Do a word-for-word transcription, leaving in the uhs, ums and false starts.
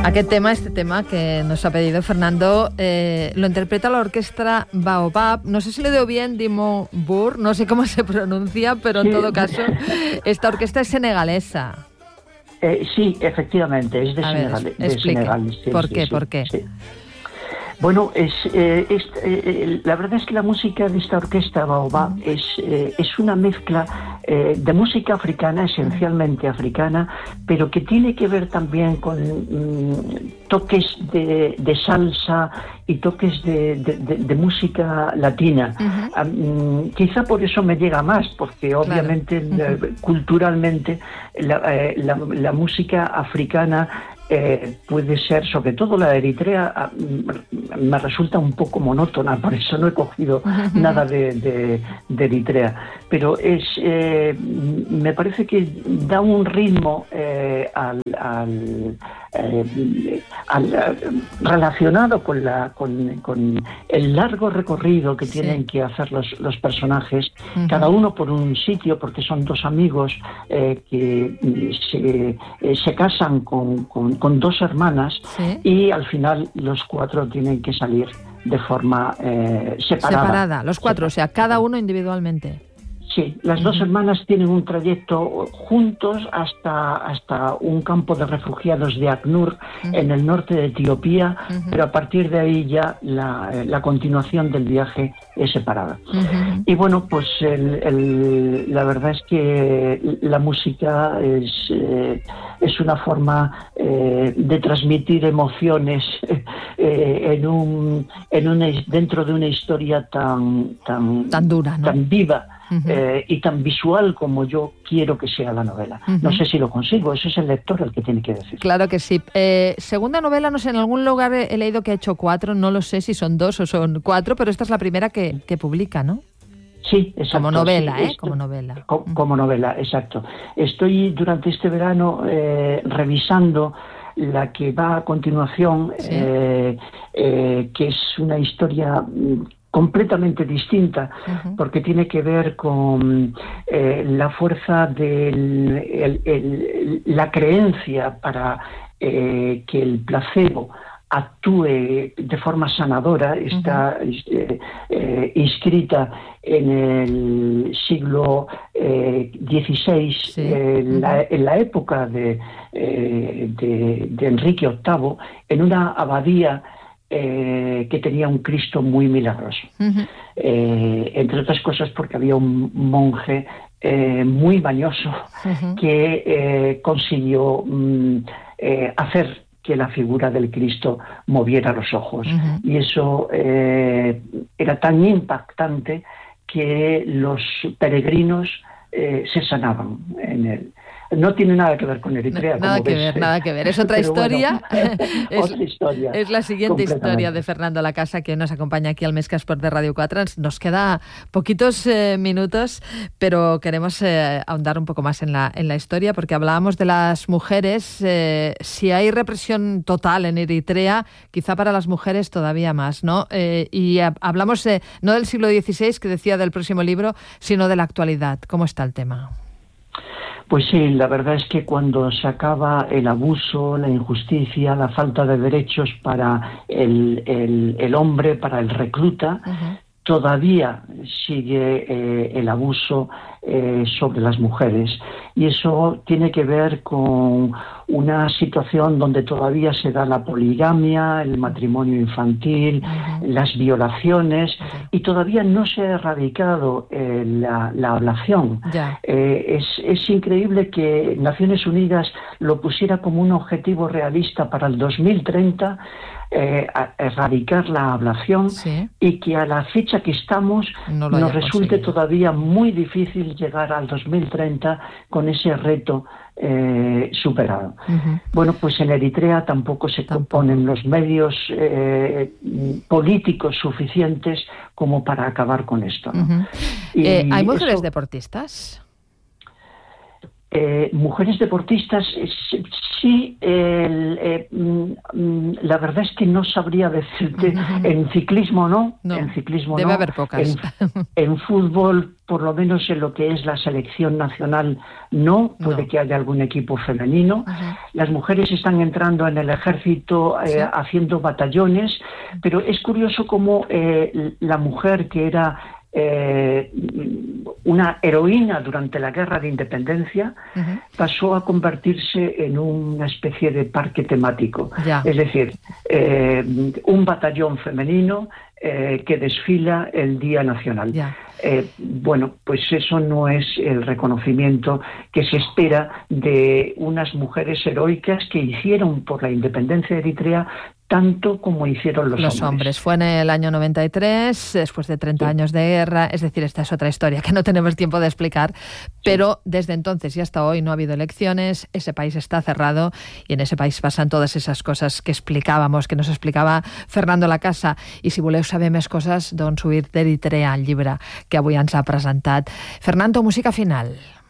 Aquest tema, este tema que nos ha pedido Fernando, eh, lo interpreta la orquesta Baobab. No sé si lo digo bien, Dimmu Borgir, no sé cómo se pronuncia, pero en sí. todo caso, esta orquesta es senegalesa. Eh, sí, efectivamente, es de, a Senegal, ver, de Senegal. Sí, ¿Por sí, qué? Sí, ¿Por qué? Sí. Bueno, es, eh, es, eh, la verdad es que la música de esta orquesta Baobab uh-huh. es, eh, es una mezcla eh, de música africana, esencialmente uh-huh. africana, pero que tiene que ver también con mm, toques de, de salsa y toques de, de, de, de música latina. Uh-huh. Um, quizá por eso me llega más, porque obviamente claro. uh-huh. la, culturalmente la, eh, la, la música africana Eh, puede ser, sobre todo la de Eritrea, me resulta un poco monótona, por eso no he cogido nada de, de, de Eritrea, pero es eh, me parece que da un ritmo eh, al, al, eh, al relacionado con la con, con el largo recorrido que sí. tienen que hacer los, los personajes, uh-huh. cada uno por un sitio, porque son dos amigos eh, que se, eh, se casan con, con con dos hermanas sí. y al final los cuatro tienen que salir de forma eh, separada. Separada, los cuatro, separada. O sea, cada uno individualmente. Sí, las uh-huh. dos hermanas tienen un trayecto juntos hasta, hasta un campo de refugiados de ACNUR uh-huh. en el norte de Etiopía, uh-huh. pero a partir de ahí ya la, la continuación del viaje es separada. Uh-huh. Y bueno, pues el, el, la verdad es que la música es, eh, es una forma eh, de transmitir emociones eh, en un, en una, dentro de una historia tan, tan, tan dura, ¿no? tan viva. Uh-huh. Eh, y tan visual como yo quiero que sea la novela. Uh-huh. No sé si lo consigo, eso es el lector el que tiene que decir. Claro que sí. Eh, segunda novela, no sé, en algún lugar he, he leído que ha hecho cuatro, no lo sé si son dos o son cuatro, pero esta es la primera que, que publica, ¿no? Sí, exacto. Como novela, sí, ¿eh? Esto, como novela. Co- como novela, exacto. Estoy durante este verano eh, revisando la que va a continuación, sí. eh, eh, que es una historia completamente distinta, uh-huh. porque tiene que ver con eh, la fuerza de la creencia para eh, que el placebo actúe de forma sanadora. Está uh-huh. eh, eh, inscrita en el siglo eh, dieciséis, sí. eh, uh-huh. la, en la época de, eh, de, de Enrique octavo, en una abadía Eh, que tenía un Cristo muy milagroso. Uh-huh. Eh, entre otras cosas porque había un monje eh, muy mañoso uh-huh. que eh, consiguió mm, eh, hacer que la figura del Cristo moviera los ojos. Uh-huh. Y eso eh, era tan impactante que los peregrinos eh, se sanaban en él. No tiene nada que ver con Eritrea. Nada como que ves, ver, nada que ver. Es otra historia. Bueno, es, otra historia. Es la siguiente historia de Fernando Lacasa, que nos acompaña aquí al Mescasport de Radio cuatro. Nos queda poquitos eh, minutos, pero queremos eh, ahondar un poco más en la, en la historia, porque hablábamos de las mujeres. Eh, si hay represión total en Eritrea, quizá para las mujeres todavía más, ¿no? Eh, y a, hablamos eh, no del siglo dieciséis, que decía del próximo libro, sino de la actualidad. ¿Cómo está el tema? Pues sí, la verdad es que cuando se acaba el abuso, la injusticia, la falta de derechos para el, el, el hombre, para el recluta, uh-huh. todavía sigue eh, el abuso eh, sobre las mujeres. Y eso tiene que ver con una situación donde todavía se da la poligamia, el matrimonio infantil, uh-huh. las violaciones, uh-huh. y todavía no se ha erradicado eh, la, la ablación. Yeah. Eh, es, es increíble que Naciones Unidas lo pusiera como un objetivo realista para el dos mil treinta, eh, a erradicar la ablación, sí. y que a la fecha que estamos no nos resulte conseguido. Todavía muy difícil llegar al dos mil treinta con ese reto eh, superado. Uh-huh. Bueno, pues en Eritrea tampoco se tampoco. componen los medios eh, políticos suficientes como para acabar con esto, ¿no? Uh-huh. Y eh, ¿hay mujeres eso, deportistas? Eh, mujeres deportistas, sí, el, eh, la verdad es que no sabría decirte. En ciclismo no, no en ciclismo debe no. haber pocas. En, en fútbol, por lo menos en lo que es la selección nacional, no. Puede no. que haya algún equipo femenino. Uh-huh. Las mujeres están entrando en el ejército eh, ¿sí? haciendo batallones, pero es curioso cómo eh, la mujer que era Eh, una heroína durante la Guerra de Independencia, uh-huh. pasó a convertirse en una especie de parque temático. Ya. Es decir, eh, un batallón femenino eh, que desfila el Día Nacional. Ya. Eh, bueno, pues eso no es el reconocimiento que se espera de unas mujeres heroicas que hicieron por la independencia de Eritrea tanto como hicieron los, los hombres. hombres. Fue en el año noventa y tres, después de treinta sí. años de guerra, es decir, esta es otra historia que no tenemos tiempo de explicar, pero sí. desde entonces y hasta hoy no ha habido elecciones, ese país está cerrado y en ese país pasan todas esas cosas que explicábamos, que nos explicaba Fernando Lacasa, i si voleu saber més coses, doncs oir d'Eritrea, el llibre que avui ens ha presentat. Fernando, música final.